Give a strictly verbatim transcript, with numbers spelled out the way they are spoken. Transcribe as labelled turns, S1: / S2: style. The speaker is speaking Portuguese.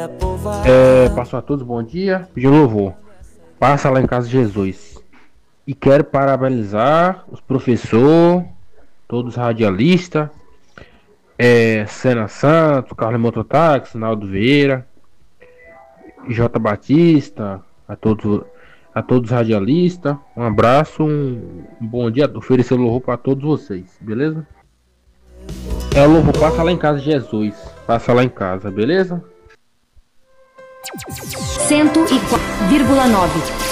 S1: É, passou a todos, bom dia. De louvor. Passa lá em casa de Jesus. E quero parabenizar os professores, todos os radialistas, é, Sena Santos, Carlos Mototáxi, Naldo Vieira, J. Batista, a todos, a todos os radialistas. Um abraço, um, um bom dia. Oferecer louvor para todos vocês, beleza? É o louvor, passa lá em casa de Jesus. Passa lá em casa, beleza?
S2: cento e quatro vírgula nove.